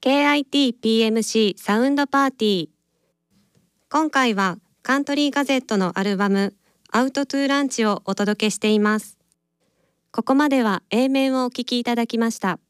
KIT-PMC サウンドパーティー。今回はカントリーガゼットのアルバムアウトトゥーランチをお届けしています。ここまでは A 面をお聴きいただきました。